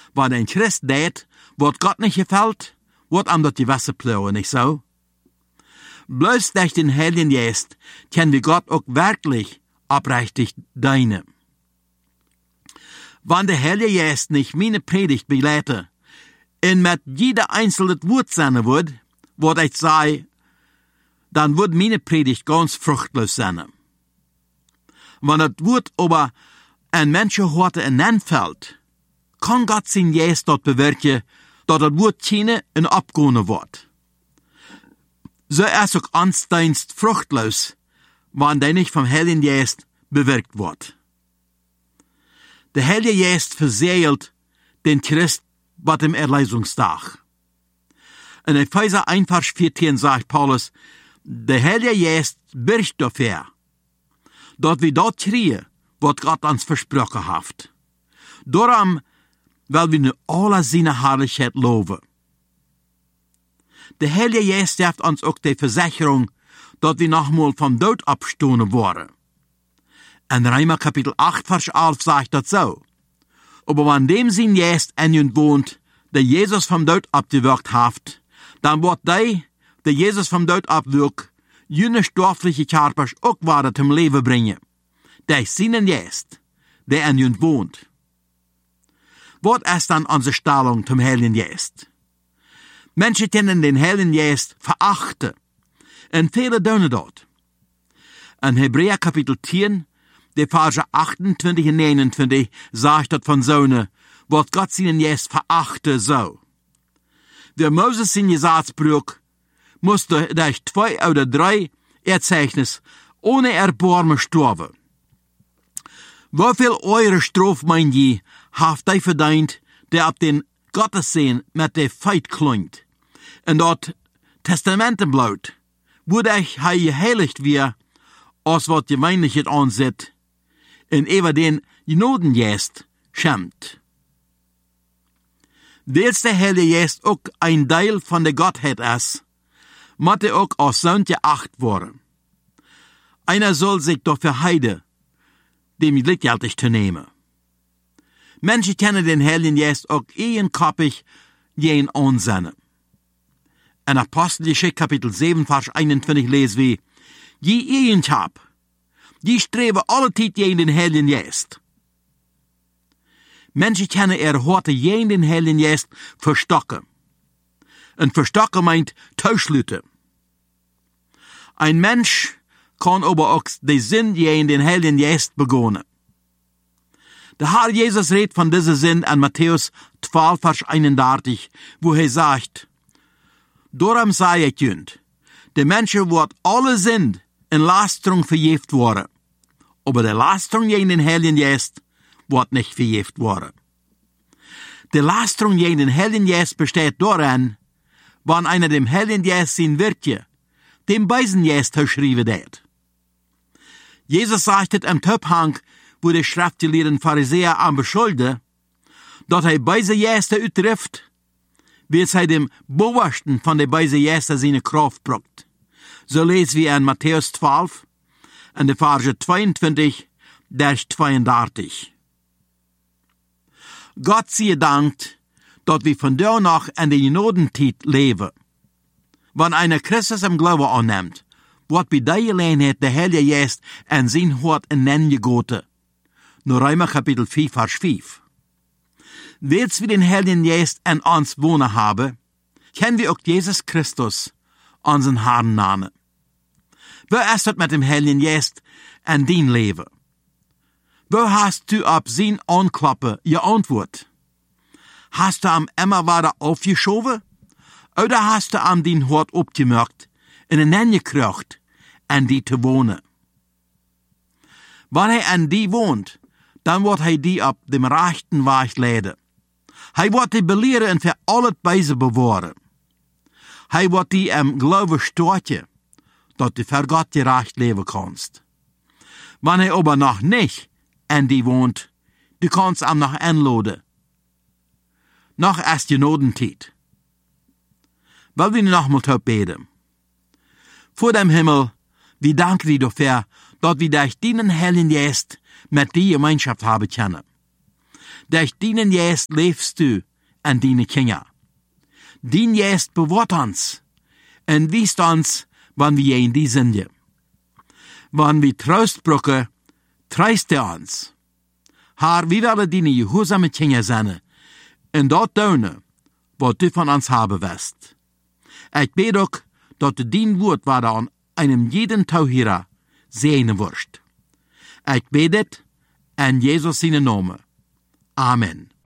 Wat ein Christ deed, wat Gott nicht gefällt, wat am dort die Wasser plauen, nicht so? Bloß durch den Heiligen Geist können wir Gott auch wirklich aufrichtig dienen. Wenn der Heilige Geist nicht meine Predigt begleite, und mit jeder einzelne Wort sein wird, was ich sage, dann wird meine Predigt ganz fruchtlos sein. Wenn das Wort aber ein Menschenhorte hineinfällt, kann Gott sein Geist dort bewirken, dass das Wort keine und abgehen wird. So ist auch Ansteinst fruchtlos, wenn der nicht vom Heiligen Geist bewirkt wird. Der Heilige Geist verseelt den Christ bei dem Erlösungstag. In Epheser 1, Vers 14 sagt Paulus, der Heilige Geist birgt dafür, dass wir dort kriegen, was Gott uns versprochen hat. Darum, weil wir in aller seine Herrlichkeit loben. Der Heilige Geist gibt uns auch die Versicherung, dass wir nochmal vom Tod abstehen worden. In Römer Kapitel 8, Vers 11 sagt das so. Aber wenn dem sein Geist in uns wohnt, der Jesus vom Tod abgewirkt hat, dann wird der Jesus vom Tod abwirkt, jene stoffliche Körper auch wieder zum Leben bringen. Der ist seinen Geist, der in uns wohnt. Was ist dann unsere Stellung zum Heiligen Geist? Menschen können den Heiligen Geist verachten. Und viele tun dort. In Hebräer Kapitel 10, die Verse 28 und 29, sagt das von so, was Gott seinen Geist verachten soll. Wer Moses sein Gesetz brüch, musste durch 2 oder 3 Erzeichnis ohne Erbarmen sterben. Wieviel eure Strafe, meint ihr, haft ihr verdient, der ab den Gottessehen mit der Feit klingt, und dort Testamentenblaut, wo euch geheiligt wir, als wat Gemeinlichkeit ansieht, und über den Genodengeist schämt. Weil der Heilige Geist auch ein Teil von der Gottheit ist, muss er auch als Sohn geachtet werden. Einer soll sich doch verheiden, dem gleichgültig zu nehmen. Menschen kennen den Heiligen Geist auch ehrenkoppig gehen ansennen. In Apostelgeschichte Kapitel 7, Vers 21 lesen wir, die Ehrenhab, die streben alle Zeit gegen den Heiligen Geist. Menschen kennen heute gegen den Heiligen Geist verstocken. Und verstocken meint Tauschlüte. Ein Mensch kann aber auch den Sinn gegen den Heiligen Geist begonnen. Der Herr Jesus redet von diesem Sinn an Matthäus 12, Vers 31, wo er sagt, darum sei ich jünd, der Menschen wird alle Sinn in Lasterung verjeft worden, aber der Lasterung gegen den Heiligen Geist wird nicht verjeft worden. Die Lasterung gegen den Heiligen Geist besteht darin, wenn einer dem Heiligen Geist sein Wirke, dem Beisen Geist geschrieben hat. Jesus sagte im Töpfhang, wo der schriftgelehrten Pharisäer am beschuldigte, dass er beise Gäste uttrifft, wie es dem Bewahrsten von der beise Gäste seine Kraft braucht. So lesen wir in Matthäus 12, in der Verse 22, durch 32. Gott sei Dank, dass wir von da nach in der Genodenzeit leben. Wenn einer Christus im Glauben annimmt, wird bei der Gelegenheit der Heilige Geist in sein Hort hineingegoten. Nur Römer Kapitel 4, Vers 5. Weil wir den Heiligen Geist in uns wohnen haben, können wir auch Jesus Christus unseren Herrn nennen. Wo ist das mit dem Heiligen Geist in dein Leben? Wo hast du auf sein Anklappen geantwortet? Hast du am immer weiter aufgeschoben? Oder hast du am den Hort abgemerkt und hineingekriegt, an die zu wohnen? Wenn er an die wohnt, dann wird er die auf dem rechten Weg leiden. Er wird die belehren und für alle Beise bewahren. Er wird die im Glauben stärken, dass du für Gott gerecht leben kannst. Wenn er aber noch nicht an die wohnt, du kannst ihm noch einladen. Noch erst die Genodenzeit. Weil wir noch mal beten. Vor dem Himmel, wir danken dir dafür, dass wir durch deinen Heiligen Geist mit dir Gemeinschaft haben können. Durch dienen Geest lebst du en diene Kinder. Dien Geest bewaart ons en wiest ons wann wir in die Sünde. Wann wir Trost brauchen, treist ons. Haar, wie willen diene gehoorzame Kinder zijn en dat doen wat du van ons hebben wirst. Ik bid ook dat de dien woord waar aan einem jeden Tauhierer sehen wirst. Ik bid het in Jesus zijn naam. Amen.